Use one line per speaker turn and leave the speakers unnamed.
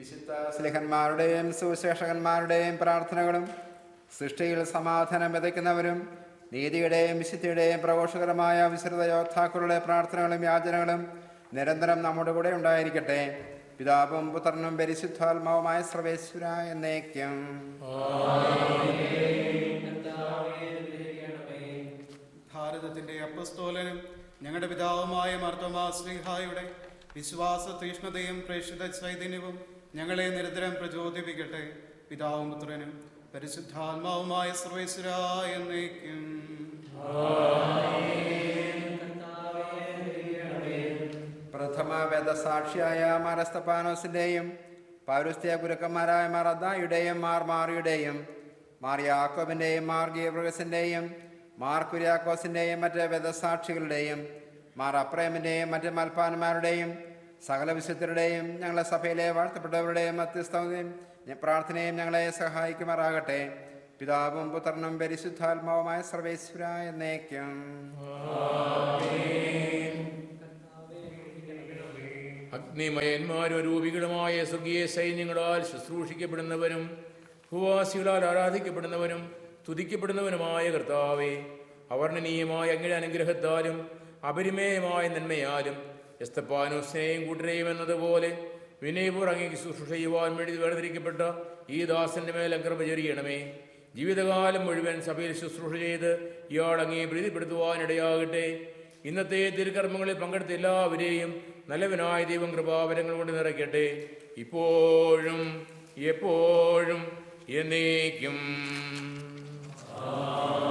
വിശുദ്ധ സ്ലിഹന്മാരുടെയും സുവിശേഷകന്മാരുടെയും പ്രാർത്ഥനകളും സൃഷ്ടിയിൽ സമാധാനം വിതയ്ക്കുന്നവരും നീതിയുടെയും വിശുദ്ധിയുടെയും പ്രഘോഷകരമായ വിശുദ്ധ യോദ്ധാക്കളുടെ പ്രാർത്ഥനകളും യാചനകളും നിരന്തരം നമ്മുടെ കൂടെ ഉണ്ടായിരിക്കട്ടെ. പിതാവും പുത്രനും പരിശുദ്ധാത്മാവുമായ സർവേശ്വര എന്നേക്കും.
ഭാരതത്തിന്റെ അപ്പസ്തോലനും ഞങ്ങളുടെ പിതാവുമായ മാർത്തോമാ ശ്ലീഹായുടെ വിശ്വാസ തീഷ്ണതയും പ്രേക്ഷിത ചൈതന്യവും ഞങ്ങളെ നിരന്തരം പ്രചോദിപ്പിക്കട്ടെ. പിതാവും പുത്രനും പരിശുദ്ധാത്മാവുമായ സർവേശ്വര എന്നേക്കും.
പ്രഥമ വേദസാക്ഷിയായ മാർ എസ്തപ്പാനോസിന്റെയും പൗരസ്ത്യ ഗുരുക്കന്മാരായ മാർ അദ്ദായുടെയും മാർ മാറിയുടെയും മാർ യാക്കോബിന്റെയും മാർ ഗീവർഗസിന്റെയും മാർ കുര്യാക്കോസിന്റെയും മറ്റ് വേദസാക്ഷികളുടെയും മാർ അപ്രേമിന്റെയും മറ്റ് മൽപ്പാന്മാരുടെയും സകല വിശുദ്ധരുടെയും ഞങ്ങളെ സഭയിലെ വാഴ്ത്തപ്പെട്ടവരുടെയും മധ്യസ്ഥതയും പ്രാർത്ഥനയും ഞങ്ങളെ സഹായിക്കുമാറാകട്ടെ. പിതാവും പുത്രനും പരിശുദ്ധാത്മാവുമായ സർവേശ്വര എന്നേക്കും.
അഗ്നിമയന്മാരും രൂപികളുമായ സ്വർഗീയ സൈന്യങ്ങളാൽ ശുശ്രൂഷിക്കപ്പെടുന്നവനും ഭൂവാസികളാൽ ആരാധിക്കപ്പെടുന്നവനും തുതിക്കപ്പെടുന്നവനുമായ കർത്താവേ, അവർണ്ണനീയമായ അങ്ങയുടെ അനുഗ്രഹത്താലും അപരിമേയമായ നന്മയാലും എസ്തപ്പാനോസിനെയും കൂട്ടരെയും എന്നതുപോലെ വിനയപൂർവ്വം അങ്ങേക്ക് ശുശ്രൂഷ ചെയ്യുവാൻ വേണ്ടി വേർതിരിക്കപ്പെട്ട ഈ ദാസന്റെ മേൽ കൃപ ചൊരിയണമേ. ജീവിതകാലം മുഴുവൻ സഭയിൽ ശുശ്രൂഷ ചെയ്ത് ഇയാൾ അങ്ങേ പ്രീതിപ്പെടുത്തുവാനിടയാകട്ടെ. ഇന്നത്തെ തിരുക്കർമ്മങ്ങളിൽ പങ്കെടുത്ത എല്ലാവരെയും നല്ലവനായ ദൈവം കൃപാവരങ്ങൾ കൊണ്ട് നിറയ്ക്കട്ടെ, ഇപ്പോഴും എപ്പോഴും എന്നേക്കും.